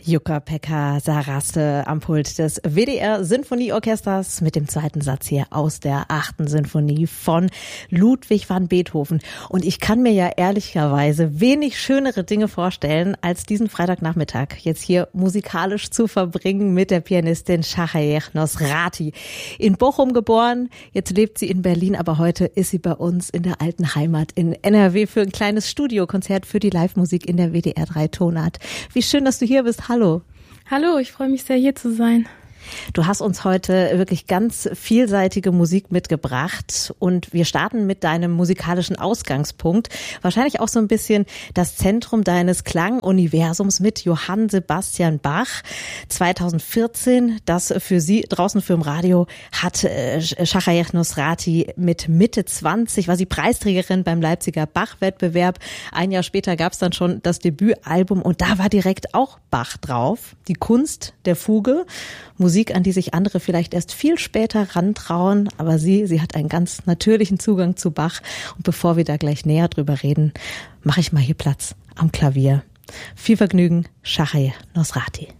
Jukka-Pekka Saraste am Pult des WDR Sinfonieorchesters mit dem zweiten Satz hier aus der 8. Sinfonie von Ludwig van Beethoven. Und ich kann mir ja ehrlicherweise wenig schönere Dinge vorstellen, als diesen Freitagnachmittag jetzt hier musikalisch zu verbringen mit der Pianistin Shahayeh Nosrati. In Bochum geboren, jetzt lebt sie in Berlin, aber heute ist sie bei uns in der alten Heimat in NRW für ein kleines Studiokonzert für die Live-Musik in der WDR 3 Tonart. Wie schön, dass du hier bist. Hallo. Hallo, ich freue mich sehr, hier zu sein. Du hast uns heute wirklich ganz vielseitige Musik mitgebracht und wir starten mit deinem musikalischen Ausgangspunkt. Wahrscheinlich auch so ein bisschen das Zentrum deines Klanguniversums mit Johann Sebastian Bach. 2014, das für Sie draußen für im Radio, hat Shahayeh Nosrati mit Mitte 20, war sie Preisträgerin beim Leipziger Bach-Wettbewerb. Ein Jahr später gab es dann schon das Debütalbum und da war direkt auch Bach drauf. Die Kunst der Fuge, Musik, an die sich andere vielleicht erst viel später rantrauen, aber sie hat einen ganz natürlichen Zugang zu Bach. Und bevor wir da gleich näher drüber reden, mache ich mal hier Platz am Klavier. Viel Vergnügen, Shahayeh Nosrati.